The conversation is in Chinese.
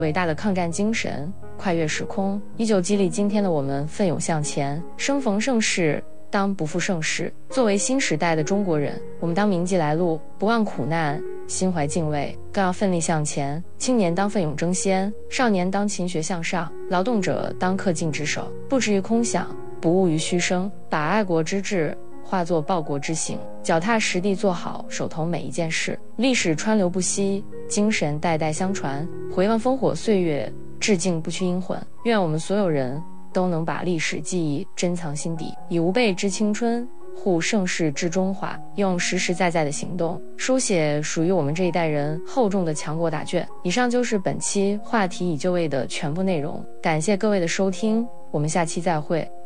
伟大的抗战精神，跨越时空，依旧激励今天的我们奋勇向前。生逢盛世，当不负盛世。作为新时代的中国人，我们当铭记来路，不忘苦难，心怀敬畏，更要奋力向前。青年当奋勇争先，少年当勤学向上，劳动者当恪尽职守，不执于空想，不误于虚声，把爱国之志化作报国之行，脚踏实地做好手头每一件事。历史川流不息，精神代代相传，回望烽火岁月，致敬不屈英魂。愿我们所有人都能把历史记忆珍藏心底，以吾辈之青春护盛世之中华，用实实在在的行动书写属于我们这一代人厚重的强国答卷。以上就是本期话题已就位的全部内容，感谢各位的收听，我们下期再会。